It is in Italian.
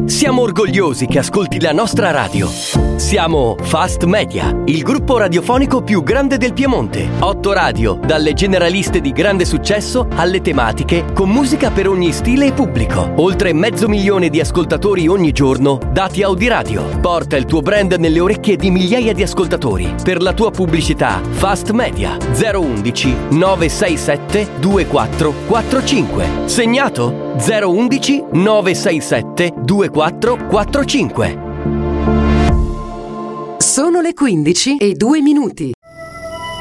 Siamo orgogliosi che ascolti la nostra radio. Siamo Fast Media, il gruppo radiofonico più grande del Piemonte. 8 radio, dalle generaliste di grande successo alle tematiche, con musica per ogni stile e pubblico. Oltre 500.000 di ascoltatori ogni giorno, dati Audiradio. Porta il tuo brand nelle orecchie di migliaia di ascoltatori. Per la tua pubblicità, Fast Media 011 967 2445. Segnato? 011 967 2445. Sono le 15:02.